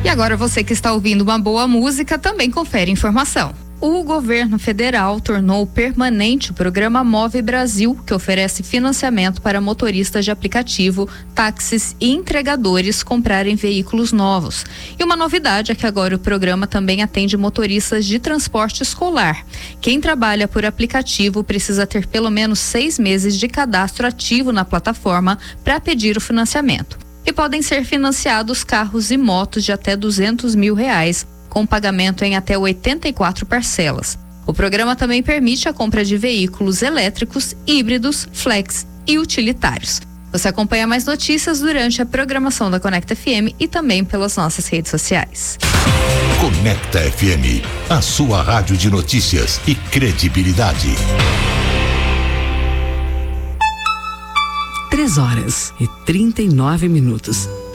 E agora você que está ouvindo uma boa música também confere informação. O governo federal tornou permanente o programa Move Brasil, que oferece financiamento para motoristas de aplicativo, táxis e entregadores comprarem veículos novos. E uma novidade é que agora o programa também atende motoristas de transporte escolar. Quem trabalha por aplicativo precisa ter pelo menos 6 meses de cadastro ativo na plataforma para pedir o financiamento. E podem ser financiados carros e motos de até R$200 mil, com pagamento em até 84 parcelas. O programa também permite a compra de veículos elétricos, híbridos, flex e utilitários. Você acompanha mais notícias durante a programação da Conecta FM e também pelas nossas redes sociais. Conecta FM, a sua rádio de notícias e credibilidade. 3h39.